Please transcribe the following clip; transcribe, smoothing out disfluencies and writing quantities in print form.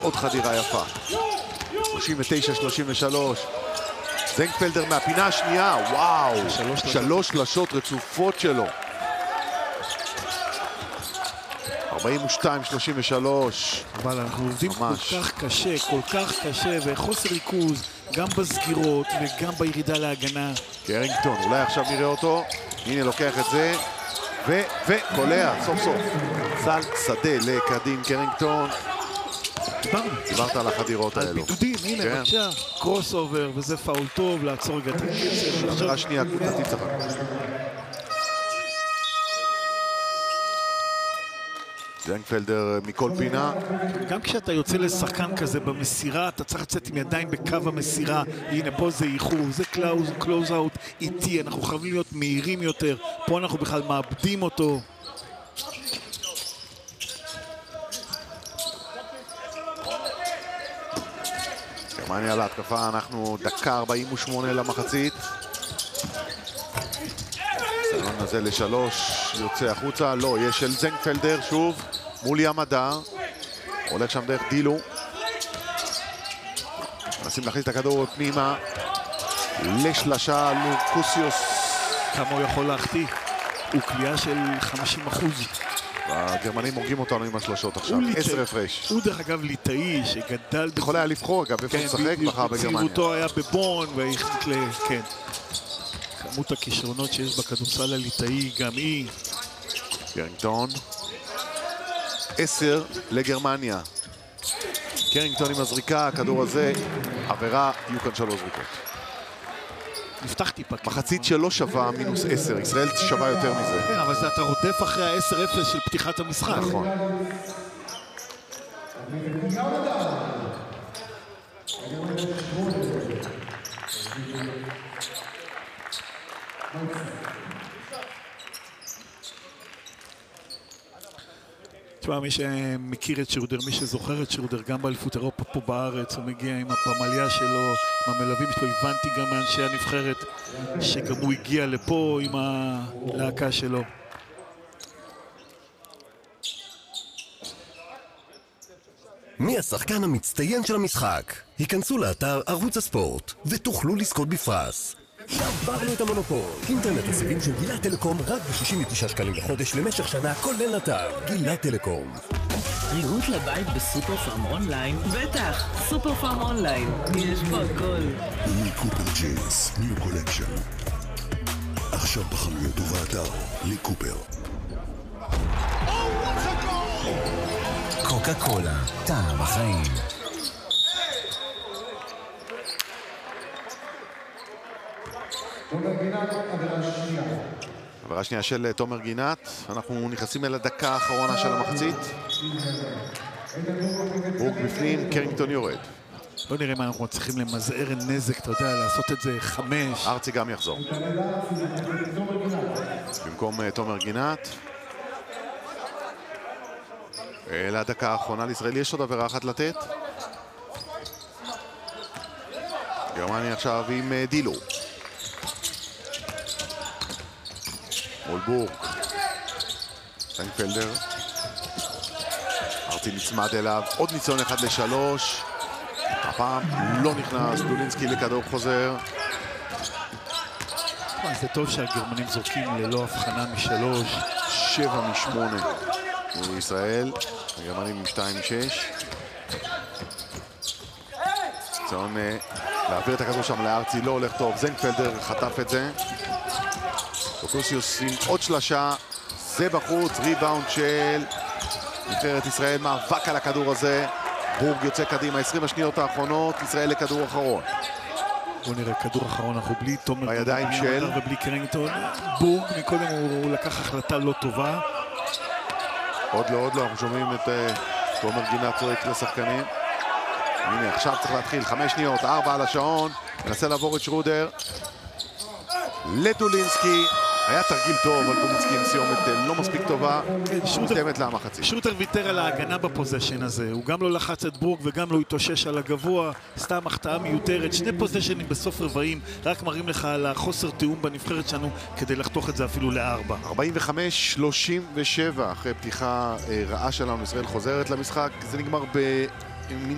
עוד חדירה יפה. 39-33. זנגפלדר מהפינה השנייה, וואו, 3 שלשות רצופות שלו. 42-33. אבל אנחנו עובדים כל כך קשה, וחוסר ריכוז, גם בסגירות וגם בירידה להגנה. קרינגטון, אולי עכשיו נראה אותו. הנה לוקח את זה, וקולע, סוף סוף. סל שדה לקדין קרינגטון. דיברת על החדירות האלו. על בידודים, הנה, בבקשה. קרוס אובר, וזה פאול טוב, לעצור רגע את הקצב. עבירה שנייה, קבוצתית צחק. זנגפלדר מכל פינה. גם כשאתה יוצא לשחקן כזה במסירה, אתה צריך לצאת עם ידיים בקו המסירה. הנה, פה זה איחור, זה קלוז אאוט איטי, אנחנו חייבים להיות מהירים יותר. פה אנחנו בכלל מאבדים אותו. גרמניה להתקפה, אנחנו דקה 48 למחצית. סלון הזה ל3, יוצא החוצה, לא, יש של זנגפלדר שוב, מול ימדה. הולך שם דרך דילו. מנסים להכניס את הכדור פנימה. לשלשה, לוקוסיוס. כמה הוא יכול להחטיא? הוא קליעה של 50%. הגרמנים הורגים אותנו עם השלשות עכשיו, 10 הפרש. הוא דרך אגב ליטאי שגדל... יכול היה לבחור אגב, איפה לשחק בחר בגרמניה. צעירותו היה בבון והחליט כן. כמות הכישרונות שיש בכדורסל הליטאי, גם היא. קרינגטון. 10 לגרמניה. קרינגטון עם הזריקה, הכדור הזה, עבירה, יהיו כאן 3 זריקות. נפתח טיפה. מחצית שלא שווה מינוס 10, ישראל שווה יותר מזה. כן, אבל אתה רודף אחרי ה-10-0 של פתיחת המשחק. נכון. תשמע, מי שמכיר את שרודר, מי שזוכר את שרודר, גם באליפות אירופה פה בארץ, הוא מגיע עם הפמליה שלו, עם המלווים שלו, הבנתי גם מאנשי הנבחרת, שגם הוא הגיע לפה עם הלהקה שלו. מי השחקן המצטיין של המשחק? היכנסו לאתר ערוץ הספורט ותוכלו לזכות בפרס. שברנו את המונופול. אינטרנט הסיבים של גילת טלקום רק ב-69 שקלים בחודש למשך שנה, כולל אתר גילת טלקום. ריהוט לבית בסופר פארם אונליין? בטח, סופר פארם אונליין. יש פה הכל. לי קופר ג'ינס, ניו קולקשן. עכשיו בחנויות ובאתר, לי קופר. קוקה קולה, טעם החיים. עבירה שנייה של תומר גינת. אנחנו נכנסים אל הדקה האחרונה של המחצית. בורג בפנים, קרינגטון יורד. בוא נראה מה אנחנו צריכים למזער נזק, אתה יודע, לעשות את זה 5. ארצי גם יחזור. במקום תומר גינת. לדקה האחרונה לישראל יש עוד עבירה אחת לתת. גרמניה עכשיו עם דילו. מול בורג. זנגפלדר. ארצי נצמד אליו. עוד ניסיון 1-3. הפעם לא נכנס. דולינסקי לכדור חוזר. זה טוב שהגרמנים זורקים ללא הבחנה מ3. 7-8 מול ישראל. הגרמנים עם 2-6. ניסיון להעביר את הכדור שם לארצי. לא הולך טוב. זנגפלדר חטף את זה. לוקוסיוס עם עוד שלשה, זה בחוץ, ריבאונד של נבחרת ישראל, מאבק על הכדור הזה. בורג יוצא קדימה, 20 השניות האחרונות, ישראל לכדור אחרון. בוא נראה, כדור אחרון, אנחנו בלי תומר בידיים של ובלי קרינגטון. בורג מקודם הוא לקח החלטה לא טובה. עוד לא, אנחנו שומעים את תומר גינת צועק לשחקנים. הנה, עכשיו צריך להתחיל, 5 שניות, 4 על השעון, מנסה לעבור את שרודר. לדולינסקי, היה תרגיל טוב, אבל דולינסקי עם סיומת לא מספיק טובה, מוקדמת למחצית. שוטר ויתר על ההגנה בפוזיישן הזה, הוא גם לא לחץ את בורג וגם לא התאושש על הגבוה, סתם החטאה מיותרת, 2 פוזיישנים בסוף רבעים, רק מראים לך על החוסר תיאום בנבחרת שלנו כדי לחתוך את זה אפילו ל4. 45-37 אחרי פתיחה רעה שלנו, ישראל חוזרת למשחק, זה נגמר